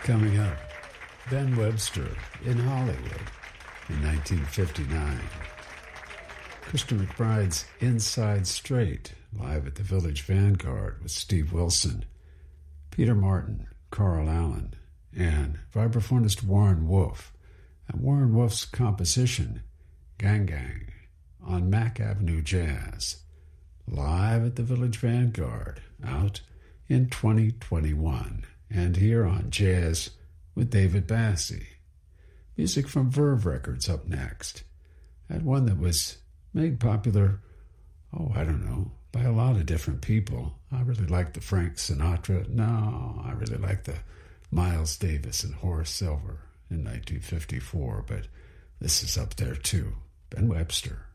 Coming up, Ben Webster in Hollywood in 1959. Christian McBride's Inside Straight, live at the Village Vanguard with Steve Wilson, Peter Martin, Carl Allen, and vibraphonist Warren Wolf, and Warren Wolf's composition, Gang Gang, on Mack Avenue Jazz, live at the Village Vanguard, out in 2021, and here on Jazz with David Bassie. Music from Verve Records up next, and one that was made popular, by a lot of different people. I really like the Frank Sinatra. No, I really like the Miles Davis and Horace Silver in 1954, but this is up there too. Ben Webster.